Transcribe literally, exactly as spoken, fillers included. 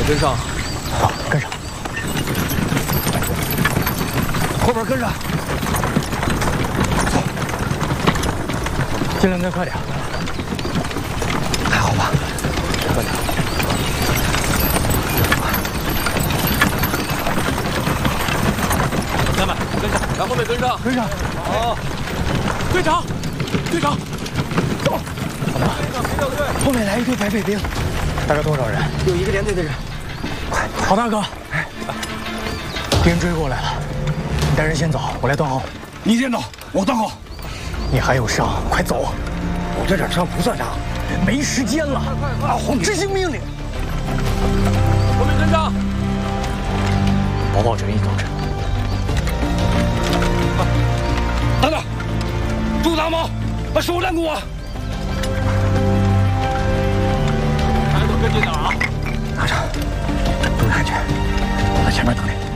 跟上。 好，跟上。后边跟上。走，尽量再快点。还好吧？快点。 同学们，跟上，往后面跟上， 跟上。 好。队长，队长， 走。老大，后面来一队白卫兵，大概多少人？ 有一个连队的人。 快，郝大哥，敌人追过来了，你带人先走，我来断后。 你先走，我断后。 你还有伤，快走！ 我这点伤不算伤， 没时间了。 老红， 执行命令。 后面跟上。 保保阵，一走阵。 等等，朱大毛，把手拦给我。 抬头跟紧点啊！ 拿着，注意安全，我在前面等你。